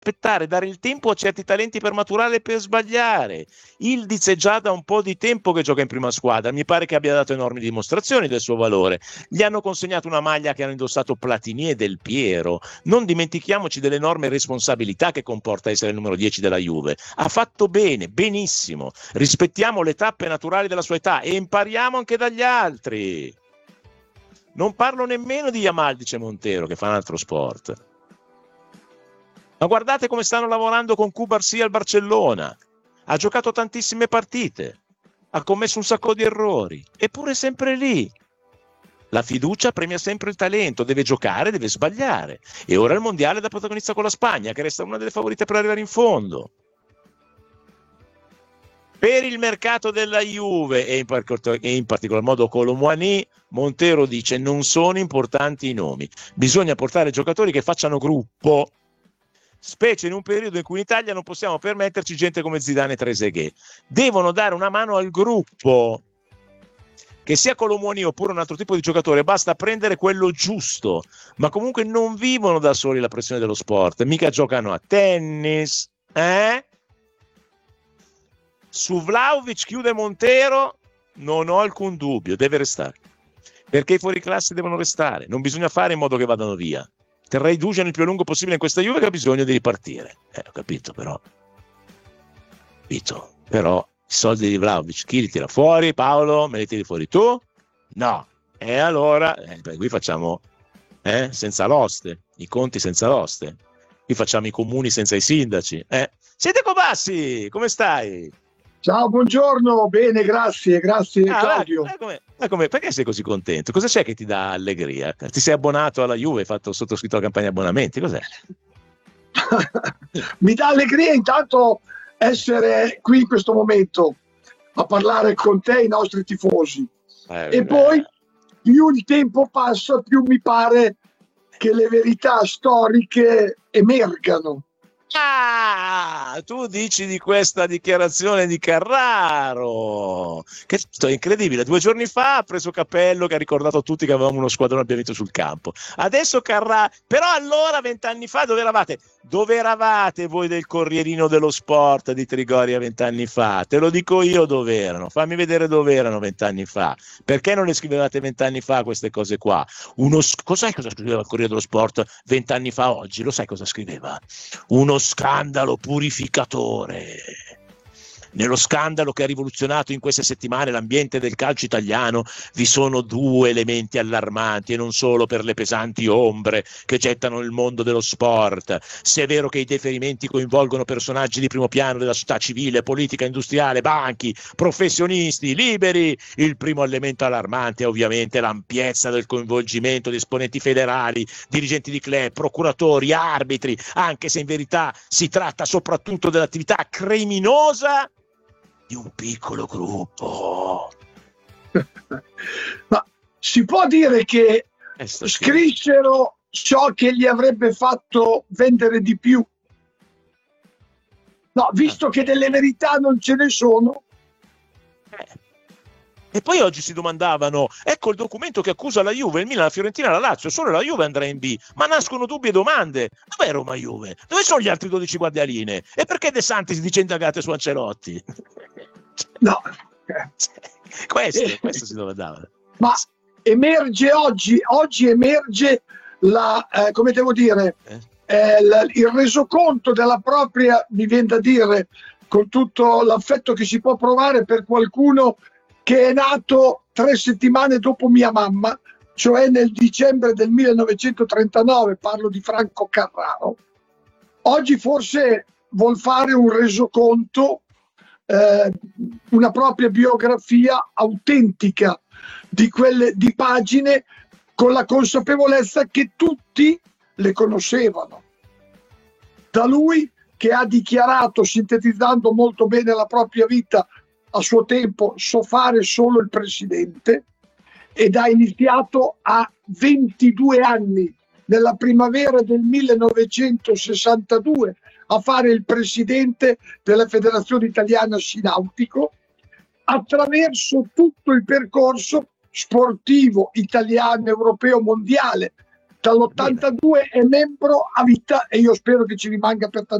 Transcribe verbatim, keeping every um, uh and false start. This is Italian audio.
aspettare, dare il tempo a certi talenti per maturare e per sbagliare. Ildiz è già da un po' di tempo che gioca in prima squadra, mi pare che abbia dato enormi dimostrazioni del suo valore. Gli hanno consegnato una maglia che hanno indossato Platini e Del Piero. Non dimentichiamoci dell'enorme responsabilità che comporta essere il numero dieci della Juve. Ha fatto bene, benissimo. Rispettiamo le tappe naturali della sua età e impariamo anche dagli altri. Non parlo nemmeno di Yamal, dice Montero, che fa un altro sport. Ma guardate come stanno lavorando con Cubarsí al Barcellona. Ha giocato tantissime partite, ha commesso un sacco di errori, eppure è sempre lì. La fiducia premia sempre il talento, deve giocare, deve sbagliare. E ora il mondiale da protagonista con la Spagna, che resta una delle favorite per arrivare in fondo. Per il mercato della Juve e in, par- e in particolar modo Colomouani, Montero dice non sono importanti i nomi, bisogna portare giocatori che facciano gruppo, specie in un periodo in cui in Italia non possiamo permetterci gente come Zidane e Trezeguet. Devono dare una mano al gruppo, che sia Colomouani oppure un altro tipo di giocatore, basta prendere quello giusto, ma comunque non vivono da soli la pressione dello sport, mica giocano a tennis, eh? Su Vlahovic chiude Montero, non ho alcun dubbio, deve restare, perché i fuoriclasse devono restare, non bisogna fare in modo che vadano via. Terrei Dusan il più a lungo possibile in questa Juve che ha bisogno di ripartire. Eh, ho capito, però. Capito, però i soldi di Vlahovic, chi li tira fuori? Paolo, me li tiri fuori tu? No. E allora, eh, beh, qui facciamo eh, senza l'oste, i conti senza l'oste. Qui facciamo i comuni senza i sindaci. Eh. Siete Cobassi, come stai? Ciao, buongiorno, bene, grazie, grazie ah, Claudio. Ma, come, ma come, perché sei così contento? Cosa c'è che ti dà allegria? Ti sei abbonato alla Juve, hai fatto sottoscritto la campagna abbonamenti, cos'è? Mi dà allegria intanto essere qui in questo momento a parlare con te, i nostri tifosi. Eh, e beh. Poi più il tempo passa, più mi pare che le verità storiche emergano. Ah, tu dici di questa dichiarazione di Carraro, che è incredibile. Due giorni fa ha preso Capello che ha ricordato a tutti che avevamo uno squadrone abbiamo vinto sul campo. Adesso Carraro, però allora vent'anni fa dove eravate? Dove eravate voi del Corrierino dello Sport di Trigoria vent'anni fa? Te lo dico io dove erano, fammi vedere dove erano vent'anni fa. Perché non le scrivevate vent'anni fa queste cose qua? Uno, cos'è cosa scriveva il Corriere dello Sport vent'anni fa oggi? Lo sai cosa scriveva? Uno scandalo purificatore. Nello scandalo che ha rivoluzionato in queste settimane l'ambiente del calcio italiano vi sono due elementi allarmanti e non solo per le pesanti ombre che gettano nel mondo dello sport. Se è vero che i deferimenti coinvolgono personaggi di primo piano della società civile, politica, industriale, banchi, professionisti, liberi, il primo elemento allarmante è ovviamente l'ampiezza del coinvolgimento di esponenti federali, dirigenti di club, procuratori, arbitri, anche se in verità si tratta soprattutto dell'attività criminosa di un piccolo gruppo. Ma si può dire che scrissero ciò che gli avrebbe fatto vendere di più? No, visto che delle verità non ce ne sono. Eh. E poi oggi si domandavano, ecco il documento che accusa la Juve, il Milan, la Fiorentina, la Lazio, solo la Juve andrà in B, ma nascono dubbi e domande. Dov'è Roma Juve? Dove sono gli altri dodici guardialine? E perché De Santis dice indagate su Ancelotti? No. questo, questo si domandava. Ma emerge oggi, oggi emerge la, eh, come devo dire, eh? Eh, la, il resoconto della propria, mi viene da dire, con tutto l'affetto che si può provare per qualcuno che è nato tre settimane dopo mia mamma, cioè nel dicembre del millenovecentotrentanove, parlo di Franco Carraro. Oggi forse vuol fare un resoconto, eh, una propria biografia autentica di quelle di pagine, con la consapevolezza che tutti le conoscevano. Da lui, che ha dichiarato, sintetizzando molto bene la propria vita, a suo tempo so fare solo il presidente, ed ha iniziato a ventidue anni, nella primavera del millenovecentosessantadue, a fare il presidente della Federazione Italiana Sci-Nautico, attraverso tutto il percorso sportivo italiano, europeo, mondiale, dall'ottantadue è membro a vita e io spero che ci rimanga per